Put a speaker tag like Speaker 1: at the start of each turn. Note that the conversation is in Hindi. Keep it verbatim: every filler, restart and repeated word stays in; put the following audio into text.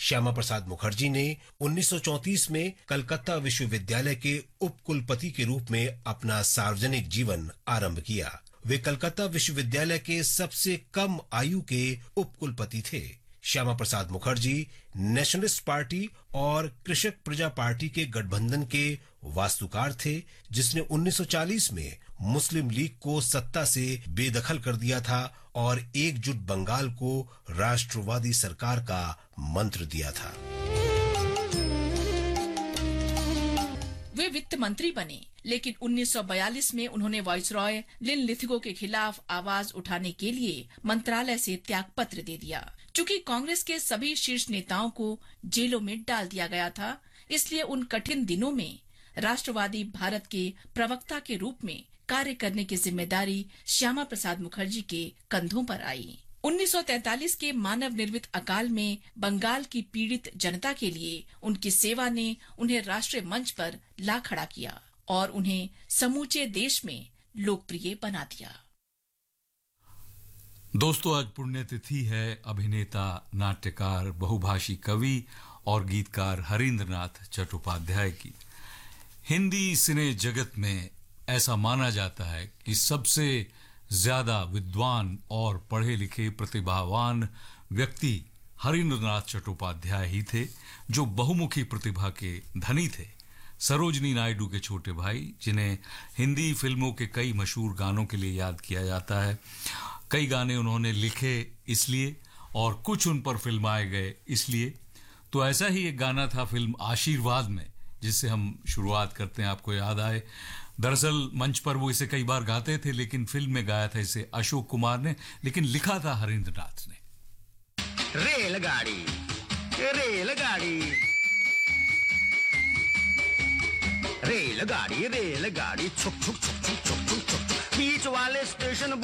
Speaker 1: श्यामा प्रसाद मुखर्जी ने उन्नीस सौ चौंतीस में कलकत्ता विश्वविद्यालय के उपकुलपति के रूप में अपना सार्वजनिक जीवन आरंभ किया। वे कलकत्ता विश्वविद्यालय के सबसे कम आयु के उपकुलपति थे। श्यामा प्रसाद मुखर्जी नेशनलिस्ट पार्टी और कृषक प्रजा पार्टी के गठबंधन के वास्तुकार थे, जिसने उन्नीस सौ चालीस में मुस्लिम लीग को सत्ता से बेदखल कर दिया था और एकजुट बंगाल को राष्ट्रवादी सरकार का मंत्र दिया था।
Speaker 2: वे वित्त मंत्री बने, लेकिन उन्नीस सौ बयालीस में उन्होंने वाइसरॉय लिनलिथगो के खिलाफ आवाज उठाने के लिए मंत्रालय से त्यागपत्र दे दिया। चूंकि कांग्रेस के सभी शीर्ष नेताओं को जेलों में डाल दिया गया था, इसलिए उन कठिन दिनों में राष्ट्रवादी भारत के प्रवक्ता के रूप में कार्य करने की जिम्मेदारी श्यामा प्रसाद मुखर्जी के कंधों पर आई। उन्नीस सौ तैंतालीस के मानव निर्मित अकाल में बंगाल की पीड़ित जनता के लिए उनकी सेवा ने उन्हें राष्ट्रीय मंच पर ला खड़ा किया और उन्हें समूचे देश में लोकप्रिय बना दिया।
Speaker 3: दोस्तों, आज पुण्यतिथि है अभिनेता, नाट्यकार, बहुभाषी कवि और गीतकार हरींद्रनाथ चट्टोपाध्याय की। हिंदी सिने जगत में ऐसा माना जाता है कि सबसे ज्यादा विद्वान और पढ़े लिखे प्रतिभावान व्यक्ति हरींद्रनाथ चट्टोपाध्याय ही थे, जो बहुमुखी प्रतिभा के धनी थे। सरोजनी नायडू के छोटे भाई, जिन्हें हिंदी फिल्मों के कई मशहूर गानों के लिए याद किया जाता है। कई गाने उन्होंने लिखे इसलिए और कुछ उन पर फिल्माए गए इसलिए। तो ऐसा ही एक गाना था फिल्म आशीर्वाद में, जिससे हम शुरुआत करते हैं, आपको याद आए। दरअसल मंच पर वो इसे कई बार गाते थे, लेकिन फिल्म में गाया था इसे अशोक कुमार ने, लेकिन लिखा था हरींद्रनाथ ने।
Speaker 4: रेलगाड़ी रेलगाड़ी रेलगाड़ी रेलगाड़ी छुक छुक छुक छुक छुक छुक छुक बीच वाले स्टेशन